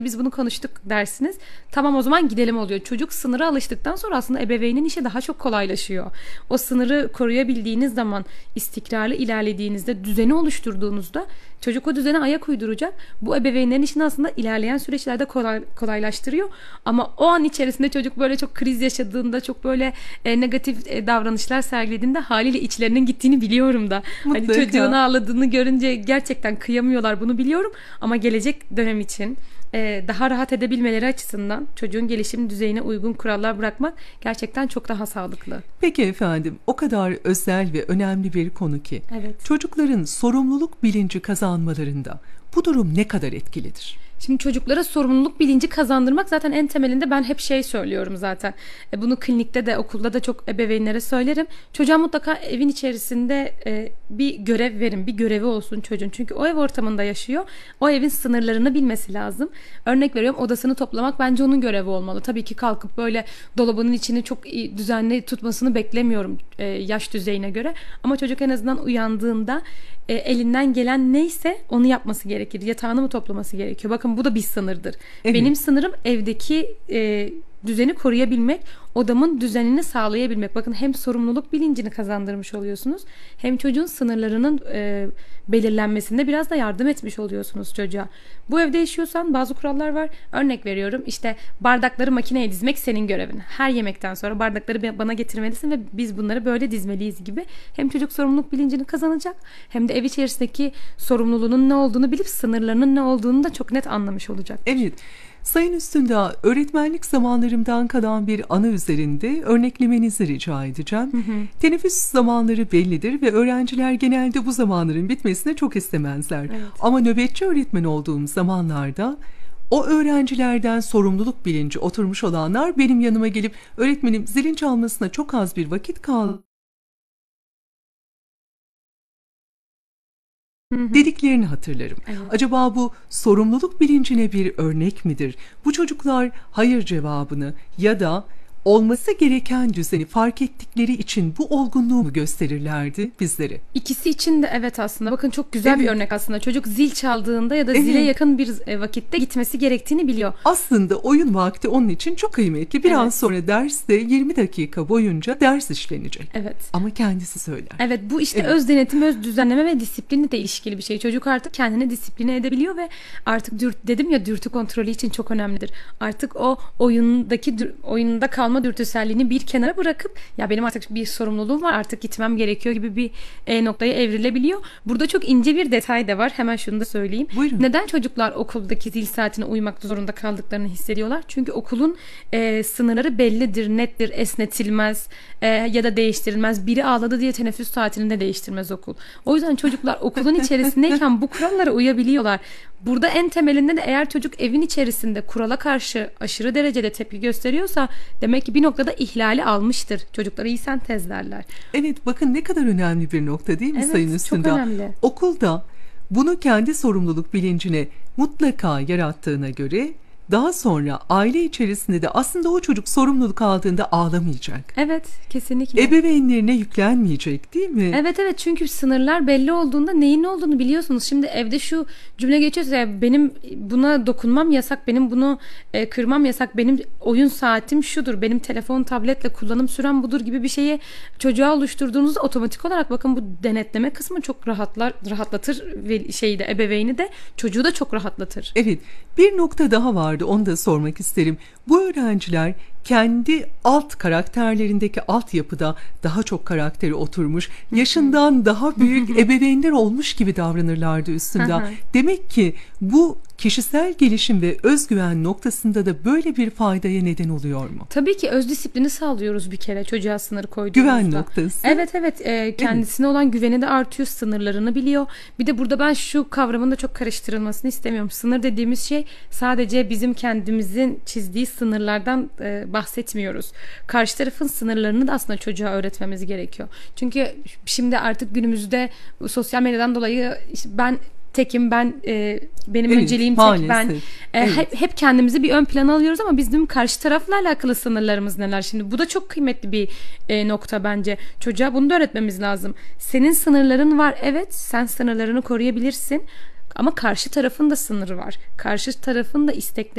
biz bunu konuştuk dersiniz. Tamam, o zaman gidelim oluyor. Çocuk sınıra alıştıktan sonra aslında ebeveynin işi daha çok kolaylaşıyor. O sınırı koruyabildiğiniz zaman, istikrarlı ilerlediğinizde, düzeni oluşturduğunuzda çocuk o düzene ayak uyduracak. Bu ebeveynlerin işini aslında ilerleyen süreçlerde kolaylaştırıyor. Ama o an içerisinde çocuk böyle çok kriz yaşadığında, çok böyle negatif davranışlar sergilediğinde haliyle içlerinin gittiğini biliyorum da. Hani çocuğun ağladığını görünce gerçekten kıyamıyorlar, bunu biliyorum. Ama gelecek dönem için daha rahat edebilmeleri açısından çocuğun gelişim düzeyine uygun kurallar bırakmak gerçekten çok daha sağlıklı. Peki efendim, o kadar özel ve önemli bir konu ki. Evet. Çocukların sorumluluk bilinci kazanmalarında bu durum ne kadar etkilidir? Şimdi çocuklara sorumluluk bilinci kazandırmak zaten en temelinde, ben hep söylüyorum zaten. Bunu klinikte de okulda da çok ebeveynlere söylerim. Çocuğa mutlaka evin içerisinde bir görev verin. Bir görevi olsun çocuğun. Çünkü o ev ortamında yaşıyor. O evin sınırlarını bilmesi lazım. Örnek veriyorum, odasını toplamak bence onun görevi olmalı. Tabii ki kalkıp böyle dolabının içini çok düzenli tutmasını beklemiyorum yaş düzeyine göre. Ama çocuk en azından uyandığında elinden gelen neyse onu yapması gerekir. Yatağını mı toplaması gerekiyor? Bakın, bu da bir sınırdır. Evet. Benim sınırım evdeki düzeni koruyabilmek, odamın düzenini sağlayabilmek. Bakın, hem sorumluluk bilincini kazandırmış oluyorsunuz, hem çocuğun sınırlarının belirlenmesinde biraz da yardım etmiş oluyorsunuz çocuğa. Bu evde yaşıyorsan bazı kurallar var. Örnek veriyorum, işte bardakları makineye dizmek senin görevin. Her yemekten sonra bardakları bana getirmelisin ve biz bunları böyle dizmeliyiz gibi. Hem çocuk sorumluluk bilincini kazanacak, hem de ev içerisindeki sorumluluğunun ne olduğunu bilip sınırlarının ne olduğunu da çok net anlamış olacak. Evet. Sayın Üstündağ, öğretmenlik zamanlarımdan kalan bir anı üzerinde örneklemenizi rica edeceğim. Teneffüs zamanları bellidir ve öğrenciler genelde bu zamanların bitmesini çok istemezler. Evet. Ama nöbetçi öğretmen olduğum zamanlarda o öğrencilerden sorumluluk bilinci oturmuş olanlar benim yanıma gelip, öğretmenim zilin çalmasına çok az bir vakit kaldı dediklerini hatırlarım. Evet. Acaba bu sorumluluk bilincine bir örnek midir? Bu çocuklar hayır cevabını ya da olması gereken düzeni fark ettikleri için bu olgunluğu mu gösterirlerdi bizlere? İkisi için de evet aslında. Bakın, çok güzel bir örnek aslında. Çocuk zil çaldığında ya da zile yakın bir vakitte gitmesi gerektiğini biliyor. Aslında oyun vakti onun için çok kıymetli. Biraz sonra derste 20 dakika boyunca ders işlenecek. Evet. Ama kendisi söyler. Evet, bu işte öz denetim, öz düzenleme ve disiplinle de ilişkili bir şey. Çocuk artık kendini disipline edebiliyor ve artık dedim ya, dürtü kontrolü için çok önemlidir. Artık o oyunda kalma dürtüselliğini bir kenara bırakıp, ya benim artık bir sorumluluğum var, artık gitmem gerekiyor gibi bir noktaya evrilebiliyor. Burada çok ince bir detay da var. Hemen şunu da söyleyeyim. Buyurun. Neden çocuklar okuldaki zil saatine uymak zorunda kaldıklarını hissediyorlar? Çünkü okulun sınırları bellidir, nettir, esnetilmez ya da değiştirilmez. Biri ağladı diye teneffüs saatini de değiştirmez okul. O yüzden çocuklar okulun içerisindeyken bu kurallara uyabiliyorlar. Burada en temelinde de, eğer çocuk evin içerisinde kurala karşı aşırı derecede tepki gösteriyorsa, demek ki bir noktada ihlali almıştır. Çocuklara iyi sentezlerler. Evet, bakın ne kadar önemli bir nokta değil mi, evet, Sayın Üstündağ? Çok önemli. Okulda bunu kendi sorumluluk bilincine mutlaka yarattığına göre daha sonra aile içerisinde de aslında o çocuk sorumluluk aldığında ağlamayacak. Evet, kesinlikle. Ebeveynlerine yüklenmeyecek, değil mi? Evet, çünkü sınırlar belli olduğunda neyin ne olduğunu biliyorsunuz. Şimdi evde şu cümle geçiyorsa, ya benim buna dokunmam yasak, benim bunu kırmam yasak, benim oyun saatim şudur, benim telefon, tabletle kullanım sürem budur gibi bir şeyi çocuğa oluşturduğunuzda otomatik olarak, bakın, bu denetleme kısmı çok rahatlatır ve ebeveyni de, çocuğu da çok rahatlatır. Evet, bir nokta daha vardı, onu da sormak isterim. Bu öğrenciler kendi alt karakterlerindeki altyapıda daha çok karakteri oturmuş, yaşından daha büyük ebeveynler olmuş gibi davranırlardı Üstündağ. Demek ki bu kişisel gelişim ve özgüven noktasında da böyle bir faydaya neden oluyor mu? Tabii ki öz disiplini sağlıyoruz bir kere çocuğa sınır koyduğumuzda. Güven noktası. Evet, kendisine olan güveni de artıyor, sınırlarını biliyor. Bir de burada ben şu kavramın da çok karıştırılmasını istemiyorum. Sınır dediğimiz şey sadece bizim kendimizin çizdiği sınırlardan bahsetmiyoruz. Karşı tarafın sınırlarını da aslında çocuğa öğretmemiz gerekiyor. Çünkü şimdi artık günümüzde sosyal medyadan dolayı ben tekim, benim önceliğim tek ben. Hep kendimizi bir ön plana alıyoruz ama bizim karşı tarafla alakalı sınırlarımız neler? Şimdi bu da çok kıymetli bir nokta bence. Çocuğa bunu da öğretmemiz lazım. Senin sınırların var, evet, sen sınırlarını koruyabilirsin. Ama karşı tarafın da sınırı var. Karşı tarafın da istekleri